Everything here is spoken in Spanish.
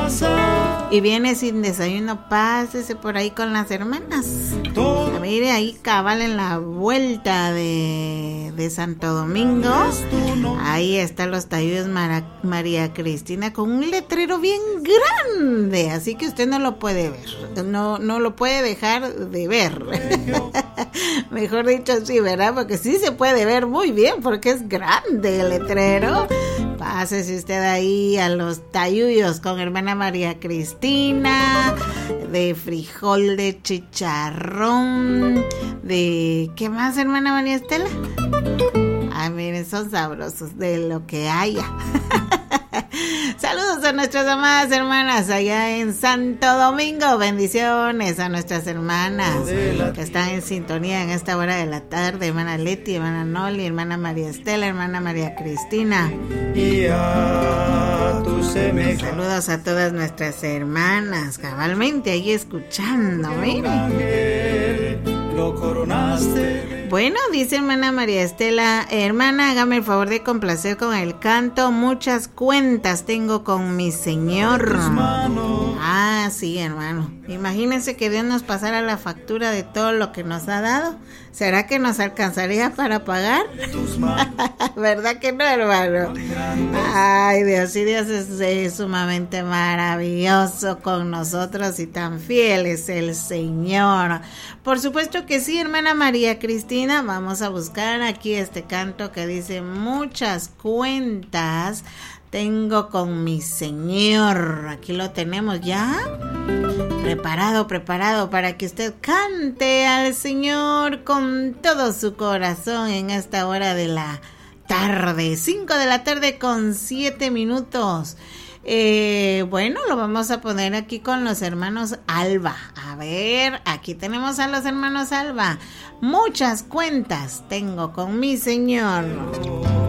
y viene sin desayuno, pásese por ahí con las hermanas. Mire, ahí cabal en la vuelta de Santo Domingo. Ahí están los Tayudos María Cristina con un letrero bien grande, así que usted no lo puede ver, no lo puede dejar de ver. Mejor dicho, sí, ¿verdad? Porque sí se puede ver muy bien porque es grande el letrero. Pásese usted ahí a los Tayuyos con hermana María Cristina, de frijol de chicharrón, de... ¿qué más, hermana María Estela? Ay, miren, son sabrosos de lo que haya. Saludos a nuestras amadas hermanas allá en Santo Domingo. Bendiciones a nuestras hermanas que están en sintonía en esta hora de la tarde. Hermana Leti, hermana Noli, hermana María Estela, hermana María Cristina. Saludos a todas nuestras hermanas, cabalmente ahí escuchando, miren. Bueno, dice hermana María Estela, hermana, hágame el favor de complacer con el canto. Muchas cuentas tengo con mi Señor. Ah, sí, hermano. Imagínense que Dios nos pasara la factura de todo lo que nos ha dado. ¿Será que nos alcanzaría para pagar? ¿Verdad que no, hermano? Ay, Dios, sí, Dios es sumamente maravilloso con nosotros y tan fiel es el Señor. Por supuesto que sí, hermana María Cristina. Vamos a buscar aquí este canto que dice: muchas cuentas tengo con mi Señor. Aquí lo tenemos ya preparado para que usted cante al Señor con todo su corazón en esta hora de la tarde, 5 de la tarde con 7 minutos. Bueno, lo vamos a poner aquí con los hermanos Alba. A ver, aquí tenemos a los hermanos Alba. Muchas cuentas tengo con mi Señor.